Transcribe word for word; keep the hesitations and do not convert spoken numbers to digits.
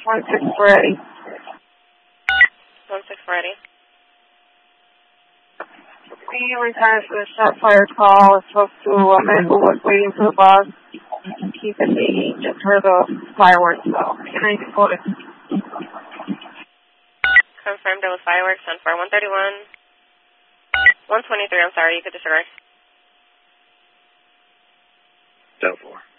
one six ready. one six ready. Be in return for the shot fire call. It's supposed to a man who was waiting for the bus. He said he just heard the fireworks, so can I quote it? Confirmed it was fireworks on four one thirty-one. one twenty-three, I'm sorry, you could disregard. Del four.